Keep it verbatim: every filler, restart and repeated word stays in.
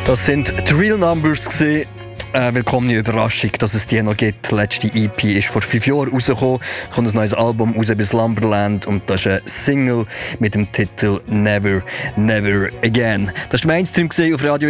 Das sind die Real Numbers gewesen. Äh, willkommene Überraschung, dass es die noch gibt. Die letzte E P ist vor fünf Jahren rausgekommen. Es kommt ein neues Album raus bis Lumberland und das ist eine Single mit dem Titel Never, Never Again. Das war Mainstream auf Radio